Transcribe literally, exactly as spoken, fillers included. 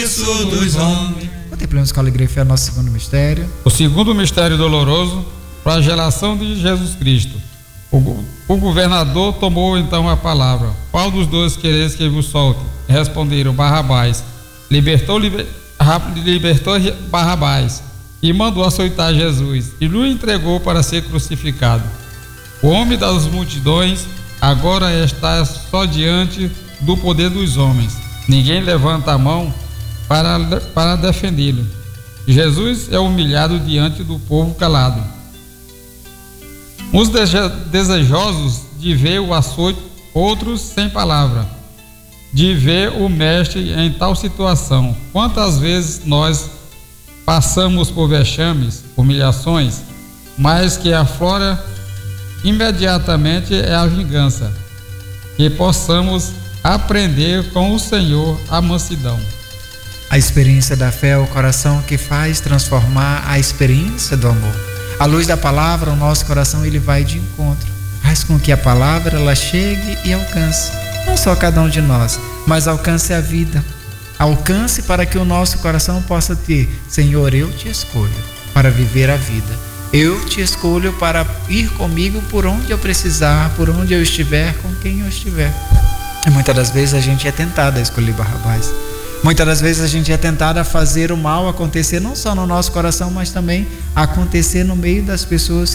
dos homens. Contemplamos com alegria e fé o nosso segundo mistério. O segundo mistério doloroso, flagelação de Jesus Cristo. O, o governador tomou então a palavra. Qual dos dois quereis que vos solte? Responderam: Barrabás. Libertou, liber, libertou Barrabás e mandou açoitar Jesus e lhe entregou para ser crucificado. O homem das multidões agora está só diante do poder dos homens. Ninguém levanta a mão para, para defendê-lo. Jesus é humilhado diante do povo calado. Uns desejosos de ver o açoite, outros sem palavra, de ver o mestre em tal situação. Quantas vezes nós passamos por vexames, humilhações, mas que aflora imediatamente é a vingança. Que possamos aprender com o Senhor a mansidão. A experiência da fé é o coração que faz transformar a experiência do amor. A luz da palavra, o nosso coração, ele vai de encontro. Faz com que a palavra ela chegue e alcance, não só cada um de nós, mas alcance a vida. Alcance para que o nosso coração possa ter: Senhor, eu te escolho para viver a vida. Eu te escolho para ir comigo por onde eu precisar, por onde eu estiver, com quem eu estiver. E muitas das vezes a gente é tentado a escolher Barrabás. Muitas das vezes a gente é tentado a fazer o mal acontecer não só no nosso coração, mas também acontecer no meio das pessoas